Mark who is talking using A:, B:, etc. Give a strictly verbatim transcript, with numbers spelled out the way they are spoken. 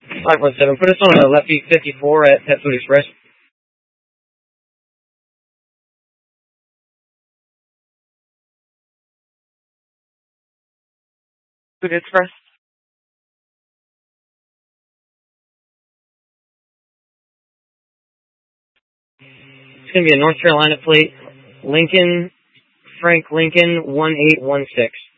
A: five one seven. Put us on a lefty fifty-four at Pet Food Express.
B: Food Express.
A: It's going to be a North Carolina plate. Lincoln, Frank Lincoln, one eight one six.